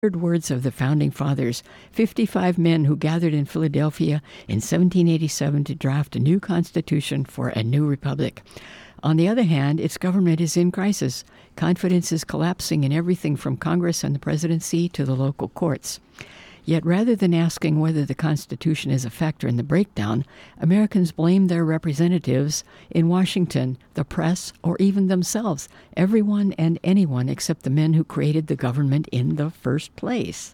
Words of the Founding Fathers, 55 men who gathered in Philadelphia in 1787 to draft a new constitution for a new republic. On the other hand, its government is in crisis. Confidence is collapsing in everything from Congress and the presidency to the local courts. Yet rather than asking whether the Constitution is a factor in the breakdown, Americans blame their representatives in Washington, the press, or even themselves, everyone and anyone except the men who created the government in the first place.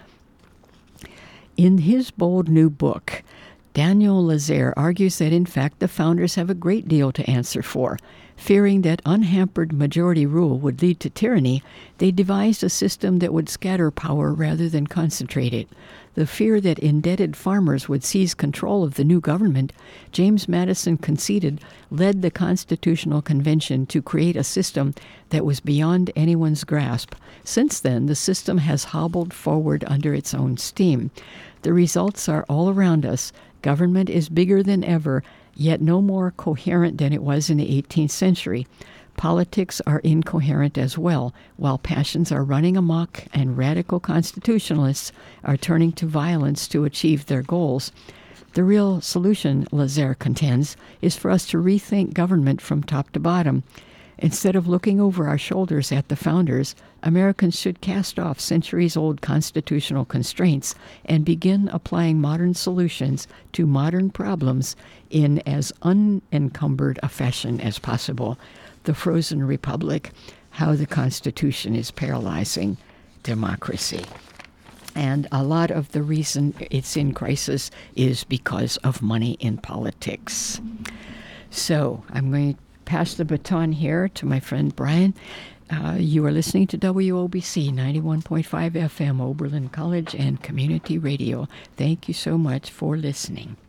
In his bold new book, Daniel Lazer argues that, in fact, the founders have a great deal to answer for. Fearing that unhampered majority rule would lead to tyranny, they devised a system that would scatter power rather than concentrate it. The fear that indebted farmers would seize control of the new government, James Madison conceded, led the Constitutional Convention to create a system that was beyond anyone's grasp. Since then, the system has hobbled forward under its own steam. The results are all around us. Government is bigger than ever, yet no more coherent than it was in the 18th century. Politics are incoherent as well, while passions are running amok and radical constitutionalists are turning to violence to achieve their goals. The real solution, Lazer contends, is for us to rethink government from top to bottom. Instead of looking over our shoulders at the founders, Americans should cast off centuries-old constitutional constraints and begin applying modern solutions to modern problems in as unencumbered a fashion as possible. The Frozen Republic, How the Constitution is Paralyzing Democracy. And a lot of the reason it's in crisis is because of money in politics. So I'm going to pass the baton here to my friend Brian. You are listening to WOBC 91.5 FM, Oberlin College and Community Radio. Thank you so much for listening.